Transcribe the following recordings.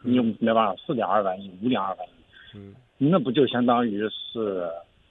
你又没办法4.2万亿、5.2万亿，那不就相当于是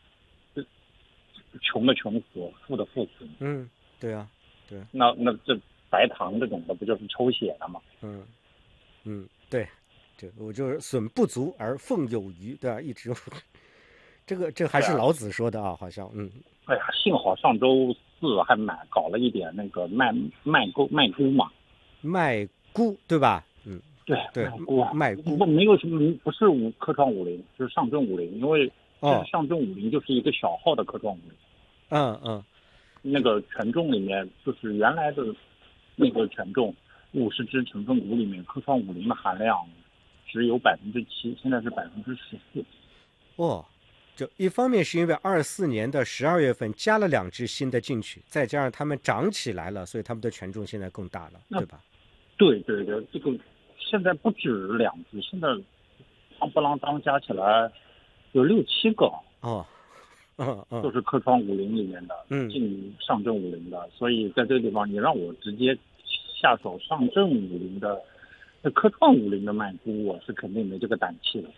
穷的穷死，富的富死？ 对啊，对。 那这白糖这种的不就是抽血了吗？ 对，我就是损不足而奉有余，对吧？一直这还是老子说的啊，好像哎呀，幸好上周四还搞了一点那个卖菇嘛， 卖菇对吧？ 对， 卖菇不没有什么，不是科创50，就是上证50，因为上证50就是一个小号的科创50。那个权重里面就是原来的那个权重50只成分股里面，科创50的含量只有7%，现在是14%。 就一方面是因为24年的12月份加了2只新的进去，再加上他们涨起来了，所以他们的权重现在更大了，对吧？ 对，这个现在不止2只，现在夯不啷当加起来有6、7个都是科创50里面的，进上证50的，所以在这个地方你让我直接下手上证50的，那科创50的卖估，我是肯定没这个胆气的。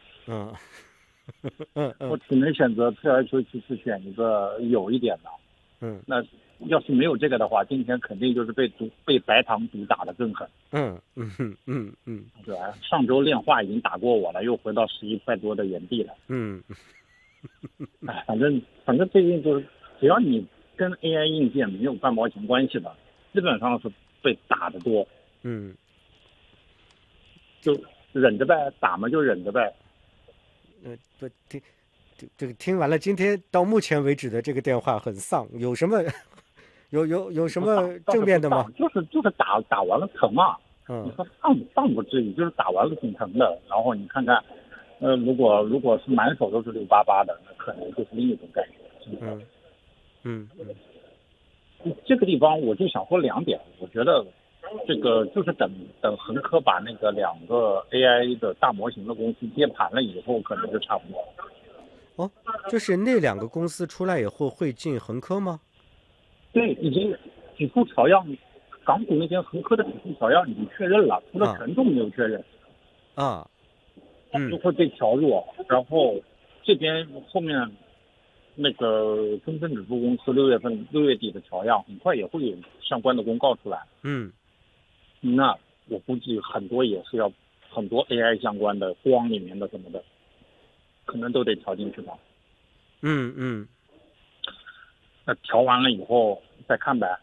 我只能选择退而求其次，选一个有一点的。那要是没有这个的话，今天肯定就是被白糖毒打得更狠。对吧？上周炼化已经打过我了，又回到11块多的原地了。反正最近就是，只要你跟 AI 硬件没有半毛钱关系的，基本上是被打得多。就忍着呗，打嘛就忍着呗。 不听，这个听完了，今天到目前为止的这个电话很丧，有什么有什么正面的吗？ 就是打完了疼啊。你说丧不至于，就是打完了挺疼的。然后你看看，如果是满手都是688的，那可能就是另一种感觉。这个地方我就想说2点，我觉得这个就是等恒科把那个2个 AI 的大模型的公司接盘了以后，可能就差不多了。 就是那2个公司出来以后会进恒科吗？ 对，已经指数调样，港股那边恒科的指数调样已经确认了，除了权重没有确认。就会被调弱，然后这边后面那个中证指数公司6月底的调样很快也会有相关的公告出来。那我估计很多也是要很多 AI 相关的光里面的什么的，可能都得调进去吧。那调完了以后再看呗。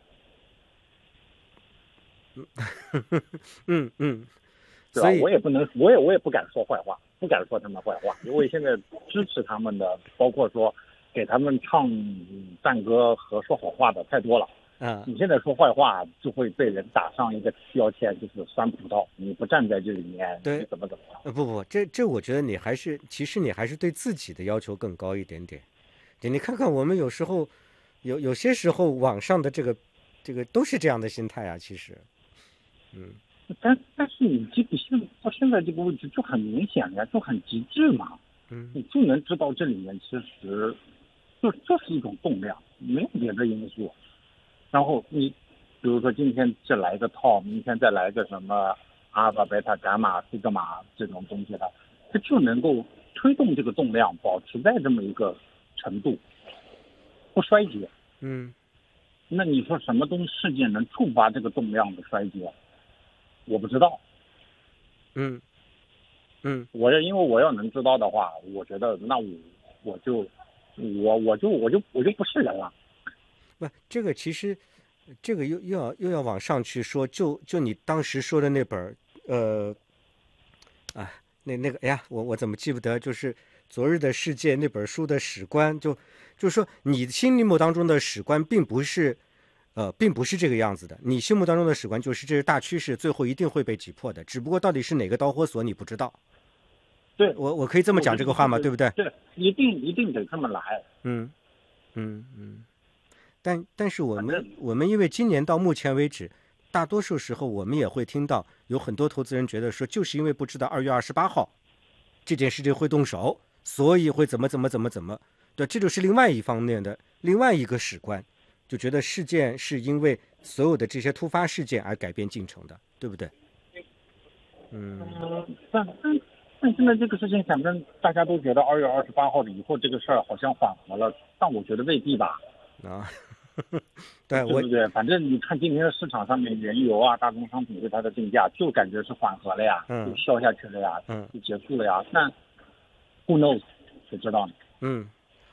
对吧？我也不能，我也不敢说坏话，不敢说他们坏话，因为现在支持他们的，包括说给他们唱赞歌和说好话的太多了。你现在说坏话就会被人打上一个标签，就是酸葡萄，你不站在这里面，你怎么样？ 不，这我觉得其实你还是对自己的要求更高一点点。你看看我们有时候有些时候网上的这个都是这样的心态啊，其实。 但是你这个到现在这个位置就很明显呀，就很极致嘛。你就能知道这里面其实就是一种动量，没有别的因素。然后你比如说今天这来个套，明天再来个什么阿尔法、贝塔、伽马、西格玛这种东西的，它就能够推动这个动量保持在这么一个程度，不衰竭。那你说什么东西事件能触发这个动量的衰竭？我不知道。因为我要能知道的话，我觉得那我就不是人了。 不，这个其实这个又要往上去说，就你当时说的那本那个哎呀，我怎么记不得？就是《昨日的世界》那本书的史观，就是说你心目当中的史观并不是这个样子的。你心目当中的史观就是这是大趋势，最后一定会被击破的，只不过到底是哪个导火索你不知道。 对， 我可以这么讲这个话吗？对不对？ 对，一定得这么来。 但是我们因为今年到目前为止，大多数时候我们也会听到有很多投资人觉得说，就是因为不知道2月28号这件事情会动手，所以会怎么，对，这就是另外一方面的另外一个史观，就觉得事件是因为所有的这些突发事件而改变进程的，对不对？ 但现在这个事情，反正大家都觉得2月28号的以后这个事儿好像缓和了，但我觉得未必吧。 对不对？反正你看今天的市场上面，原油啊、大宗商品对它的定价，就感觉是缓和了呀，就消下去了呀，就结束了呀。那 who knows， 谁知道呢？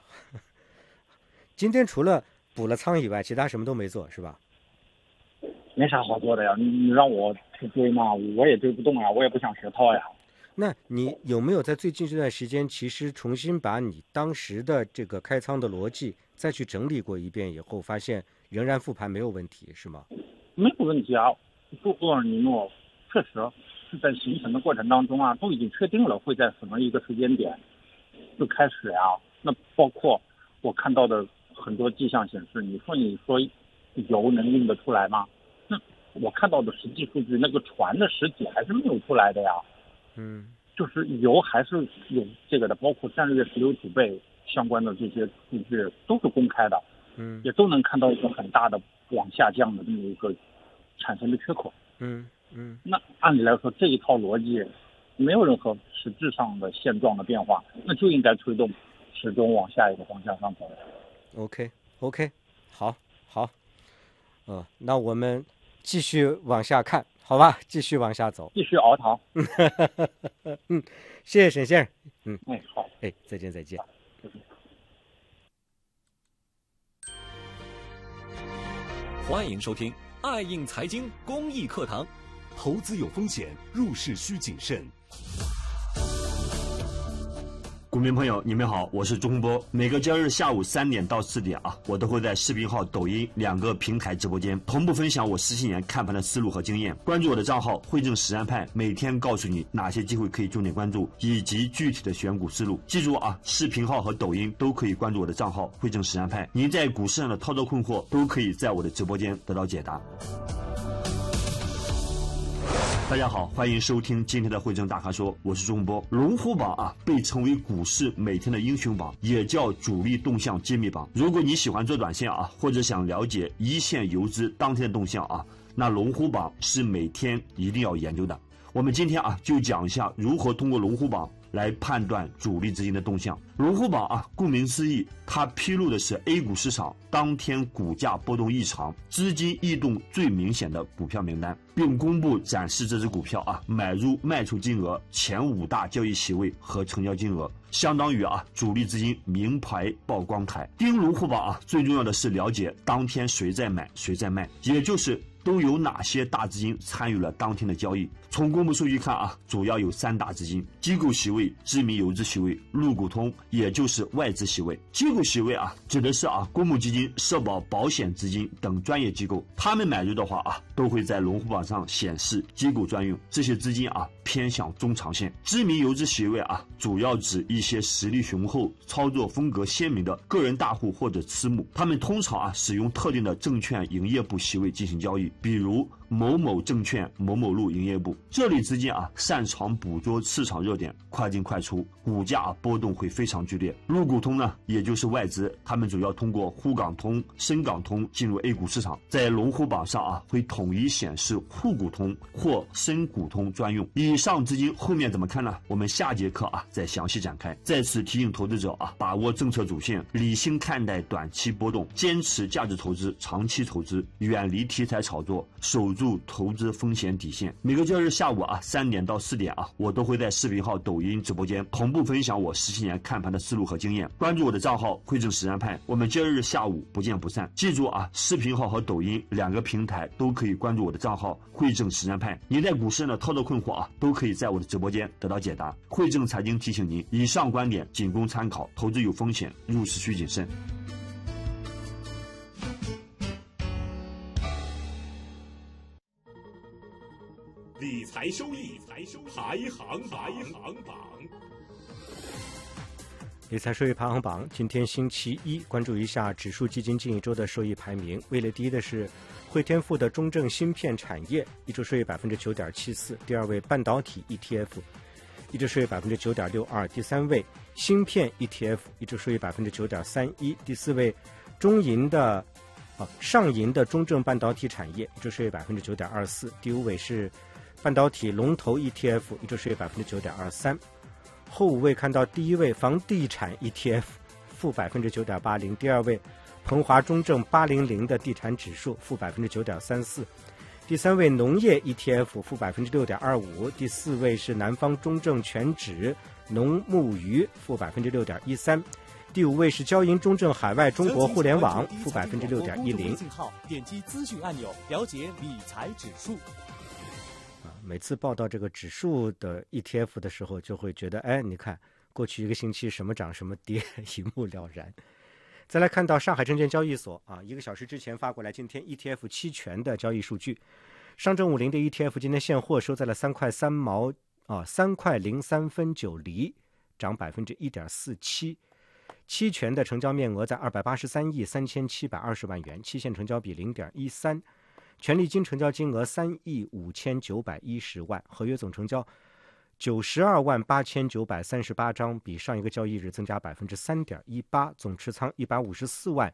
今天除了补了仓以外，其他什么都没做，是吧？ 没啥好做的呀，你让我去追嘛，我也追不动呀，我也不想学套呀。 那你有没有在最近这段时间，其实重新把你当时的这个开仓的逻辑再去整理过一遍以后，发现仍然复盘没有问题，是吗？ 没有问题啊，厄尔尼诺确实是在形成的过程当中啊，都已经确定了会在什么一个时间点就开始呀。那包括我看到的很多迹象显示，你说油能运得出来吗？那我看到的实际数据，那个船的实体还是没有出来的呀。就是油还是有这个的，包括战略石油储备相关的这些数据都是公开的，也都能看到一个很大的往下降的这么一个产生的缺口。那按理来说这一套逻辑没有任何实质上的现状的变化，那就应该推动始终往下一个方向上走。 OK， 好，那我们继续往下看，好吧？继续往下走， 继续熬糖。 谢谢沈先生。 好， 再见。 欢迎收听爱映财经公益课堂。 投资有风险，入市需谨慎。股民朋友，你们好，我是钟波。每个交易日下午3点到4点我都会在视频号、抖音2个平台直播间同步分享我17年看盘的思路和经验。关注我的账号汇正实战派，每天告诉你哪些机会可以重点关注，以及具体的选股思路。记住视频号和抖音都可以关注我的账号汇正实战派。您在股市上的操作困惑，都可以在我的直播间得到解答。大家好，欢迎收听今天的汇正大咖说，我是钟波。龙虎榜被称为股市每天的英雄榜，也叫主力动向揭秘榜。如果你喜欢做短线或者想了解一线游资当天的动向那龙虎榜是每天一定要研究的。我们今天就讲一下如何通过龙虎榜来判断主力资金的动向。龙虎榜顾名思义，它披露的是 A 股市场当天股价波动异常、资金异动最明显的股票名单，并公布展示这只股票买入卖出金额、前5大交易席位和成交金额，相当于主力资金名牌曝光台。盯龙虎榜最重要的是了解当天谁在买谁在卖，也就是都有哪些大资金参与了当天的交易。从公布数据看主要有3大资金：机构席位、知名游资席位、陆股通，也就是外资席位。机构席位指的是公募基金、社保、保险资金等专业机构，他们买入的话都会在龙虎榜上显示机构专用。这些资金偏向中长线。知名游资席位主要指一些实力雄厚、操作风格鲜明的个人大户或者私募，他们通常使用特定的证券营业部席位进行交易，比如某某证券某某路营业部。这类资金擅长捕捉市场热点，快进快出，股价波动会非常剧烈。陆股通呢，也就是外资，他们主要通过沪港通、深港通进入 A 股市场，在龙虎榜上会统一显示沪股通或深股通专用。以上资金后面怎么看呢？我们下节课再详细展开。在此提醒投资者把握政策主线，理性看待短期波动，坚持价值投资、长期投资，远离题材炒作，守住投资风险底线。每个交易日下午3点到4点我都会在视频号、抖音直播间同步分享我17年看盘的思路和经验。关注我的账号汇正实战派，我们交易日下午不见不散。记住视频号和抖音2个平台都可以关注我的账号汇正实战派。你在股市的操作困惑都可以在我的直播间得到解答。汇正财经提醒您，以上观点仅供参考，投资有风险，入市需谨慎。 理财收益排行榜。 理财收益排行榜，今天星期一，关注一下指数基金近一周的收益排名。位列第一的是汇添富的中证芯片产业，一周收益 9.74%。第二位半导体 ETF， 一周收益 9.62%。第三位芯片 ETF， 一周收益 9.31%。第四位中银的上银的中证半导体产业，一周收益 9.24%。第五位是半导体龙头 ETF 一周收益9.23%，后五位看到第一位房地产 ETF 负9.80%，第二位鹏华中证800的地产指数负9.34%，第三位农业 ETF 负6.25%，第四位是南方中证全指农牧渔负6.13%，第五位是交银中证海外中国互联网负6.10%。 点击资讯按钮了解理财指数。 每次报道这个指数的 ETF 的时候，就会觉得，哎，你看过去一个星期什么涨什么跌，一目了然。再来看到上海证券交易所1个小时之前发过来今天 ETF 期权的交易数据，上证50的 ETF 今天现货收在了3块03分9厘，涨1.47%。期权的成交面额在283亿3720万元，期限成交比0.13，权利金成交金额3亿5910万，合约总成交92万8938张，比上一个交易日增加3.18%，总持仓154万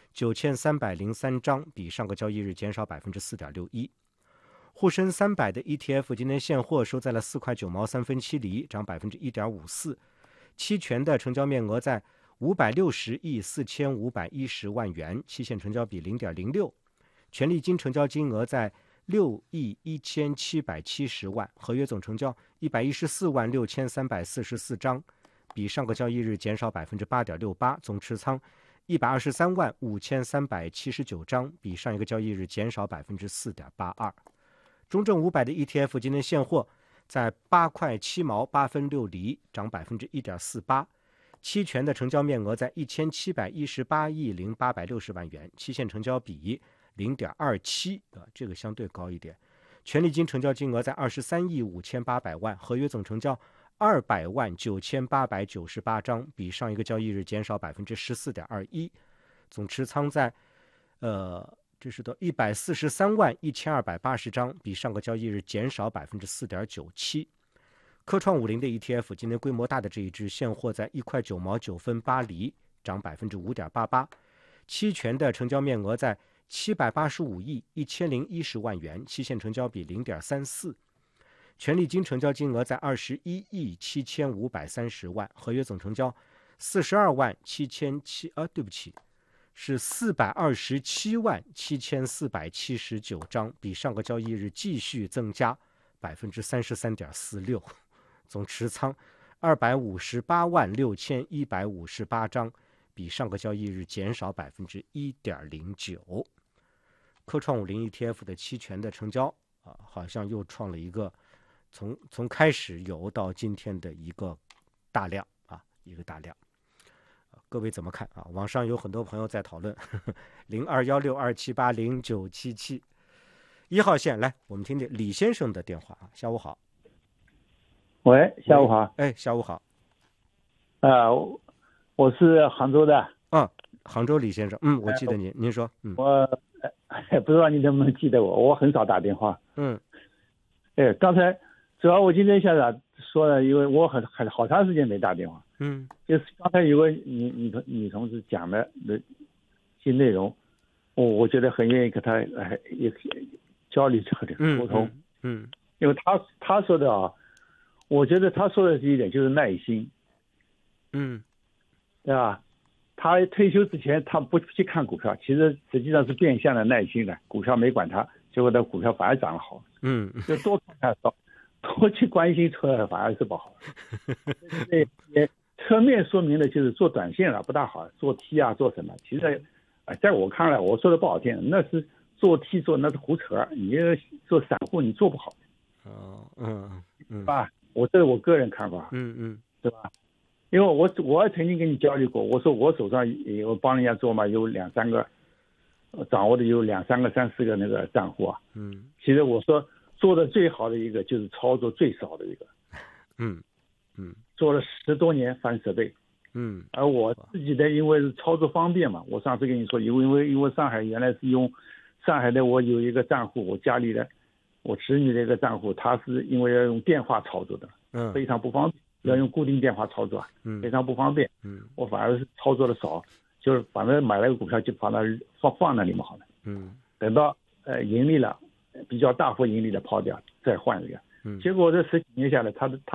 9303张，比上个交易日减少4.61%。沪深300的 ETF 今天现货收在了4块9毛3分7厘，涨1.54%，期权的成交面额在560亿4510万元，期限成交比0.06，权利金成交金额在6亿1770万，合约总成交114万6344张，比上个交易日减少8.68%，总持仓123万5379张，比上一个交易日减少4.82%。中证500的 ETF 今天现货在8块7毛8分6厘，涨1.48%，期权的成交面额在1718亿0860万元，期限成交比0.27，这个相对高一点。权利金成交金额在23亿5800万，合约总成交200万9898张，比上一个交易日减少14.21%，总持仓在这是到143万1280张，比上个交易日减少4.97%。科创50的 ETF 今天规模大的这一支现货在1块9毛9分8厘，涨5.88%，期权的成交面额在785亿1010万元，期限成交比0.34，权利金成交金额在21亿7530万，合约总成交42万7700对不起，是427万7479张，比上个交易日继续增加33.46%，总持仓258万6158张，比上个交易日减少1.09%。科创50 ETF 的期权的成交好像又创了一个从开始有到今天的一个大量一个大量。各位怎么看网上有很多朋友在讨论021627809771号线，来我们听听李先生的电话下午好。 喂，下午好。 哎，下午好。 我是杭州的。 杭州李先生，我记得您，您说。 我不知道你能不能记得我很少打电话。刚才主要我今天下来说了，因为我好长时间没打电话。就是刚才有个女同志讲的一些内容，我觉得很愿意跟她也交流沟通。因为她说的我觉得她说的是一点就是耐心。对吧？他退休之前他不去看股票，实际上是变相的耐心的，股票没管他，结果的股票反而涨了好。就多看少，多去关心车反而是不好。也侧面说明了就是做短线不大好，做 T 做什么？其实在我看来，我说的不好听，那是做 T 做那是胡扯，你做散户你做不好。对吧？这是我个人看法。对吧？因为我曾经跟你交流过，我说我手上我帮人家做嘛，有2-3个掌握的有2-3个3-4个那个账户其实我说做的最好的一个就是操作最少的一个。做了10多年翻10倍。而我自己的因为是操作方便嘛，我上次跟你说，因为上海原来是用上海的，我有一个账户，我家里的我侄女的一个账户，他是因为要用电话操作的，非常不方便。要用固定电话操作非常不方便。我反而是操作的少，就是反正买了个股票就把它放那里面好了。等到盈利了， 比较大幅盈利的抛掉，再换一个。结果这10几年下来，他